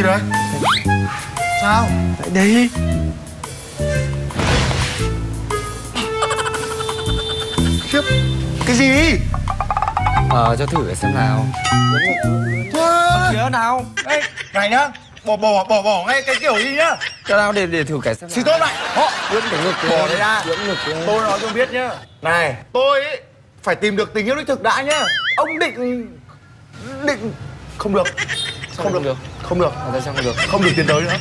gì đấy? Sao? Lại đây. Khiếp. Cái gì? Cho thử để xem nào. Thôi. Kìa nào. Ê, này nhá. Bỏ ngay cái kiểu gì nhá. Cho nào để thử cái xem nào. Xì tốt lại. Dưỡng cái ngực. Bỏ đấy ra. Dưỡng ngực. Tôi nói cho ông biết nhá. Này, tôi ấy phải tìm được tình yêu đích thực đã nhá. Ông định không được. Không được. Không được. Tại sao không được? Không được tiến tới nữa.